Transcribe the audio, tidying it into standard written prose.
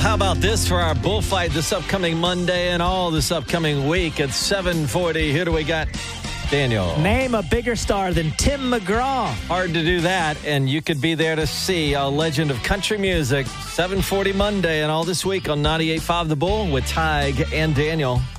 how about this for our bullfight this upcoming Monday and all this upcoming week at 7:40? Who do we got? Daniel. Name a bigger star than Tim McGraw. Hard to do that, and you could be there to see a legend of country music. 7:40 Monday and all this week on 98.5 The Bull with Tig and Daniel.